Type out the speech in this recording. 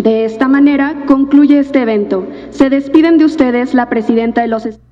De esta manera concluye este evento. Se despiden de ustedes la presidenta de los